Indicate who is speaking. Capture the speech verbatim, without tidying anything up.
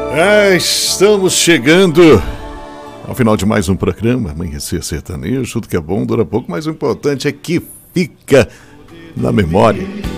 Speaker 1: É, estamos chegando ao final de mais um programa Amanhecer Sertanejo. Tudo que é bom dura pouco, mas o importante é que fica na memória.